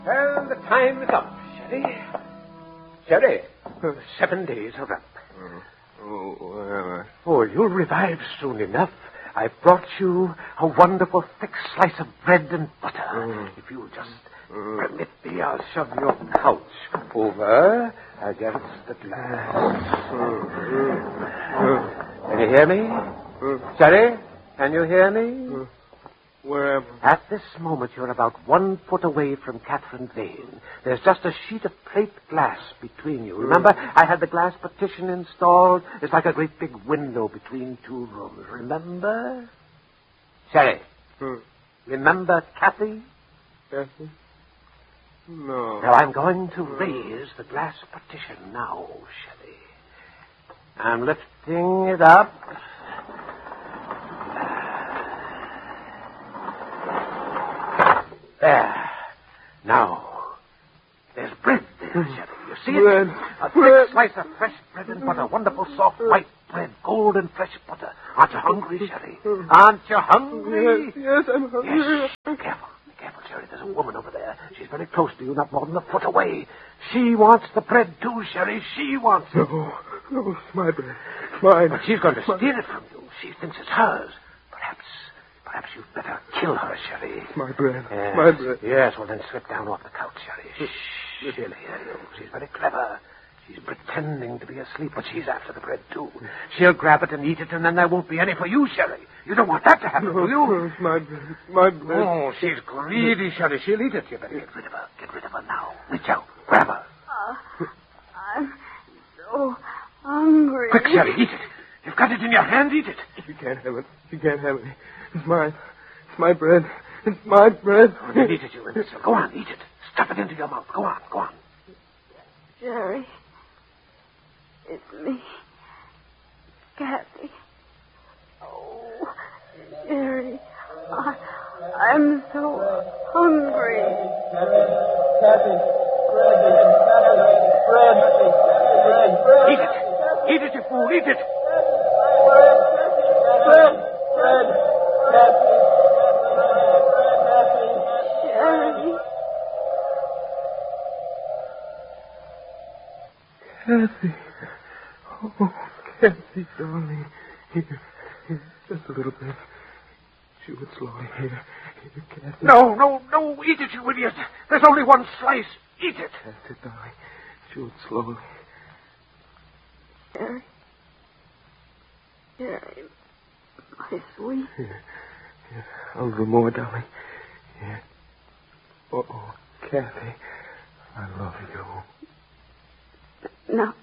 Well, the time is up, Sherry. Sherry, 7 days are up. Oh, you'll revive soon enough. I've brought you a wonderful thick slice of bread and butter. If you'll just permit me, I'll shove your couch over against the glass. Can you hear me? Sherry, can you hear me? Wherever. At this moment, you're about 1 foot away from Catherine Vane. There's just a sheet of plate glass between you. Remember, I had the glass partition installed. It's like a great big window between 2 rooms. Remember? Sherry. Remember Kathy? Kathy? No. Now, I'm going to raise the glass partition now, Sherry. I'm lifting it up. There. Now, there's bread there, Sherry. You see bread. it? A thick slice of fresh bread and butter. Wonderful, soft, white bread. Golden, fresh butter. Aren't you hungry, Sherry? Aren't you hungry? Yes, I'm hungry. Yes. Careful, Sherry. There's a woman over there. She's very close to you, not more than a foot away. She wants the bread, too, Sherry. She wants it. No, it's my bread. It's mine. But she's going to steal it from you. She thinks it's hers. Perhaps you'd better kill her, Sherry. It's my bread. Yes. My bread. Yes, well, then slip down off the couch, Sherry. Shh. She'll hear you. She's very clever. She's pretending to be asleep, but she's after the bread, too. She'll grab it and eat it, and then there won't be any for you, Sherry. You don't want that to happen, do you? No, it's my bread. It's my bread. Oh, she's greedy, Sherry. She'll eat it. You better get rid of her. Get rid of her now. Reach out. Grab her. I'm so hungry. Quick, Sherry. Eat it. You've got it in your hand. Eat it. You can't have it. You can't have it. It's mine. It's my bread. It's my bread. Oh, then eat it, you imbecile. Go on, eat it. Stuff it into your mouth. Go on. Jerry, it's me, Kathy. Oh, Jerry, I'm so hungry. Kathy, bread. Eat it, you fool. Eat it. Bread. Jerry. Kathy. Oh, Kathy, darling. Here, just a little bit. Chew it slowly. Here, Kathy. No. Eat it, you idiot. There's only one slice. Eat it. That's it, darling. Chew it slowly. Jerry, my sweet. Here. A little more, darling. Here. Oh, Kathy, I love you. Now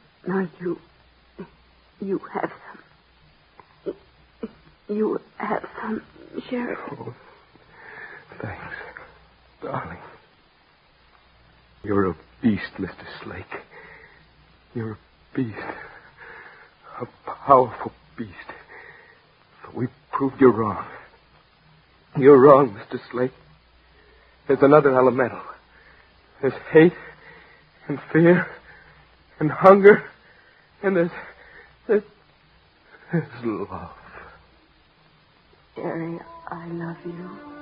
you have some. You have some, Jerry. Oh, thanks, darling. You're a beast, Mr. Slake. You're a beast. A powerful beast. But we proved you wrong. You're wrong, Mr. Slake. There's another elemental. There's hate and fear and hunger, and there's love. Jerry, I love you.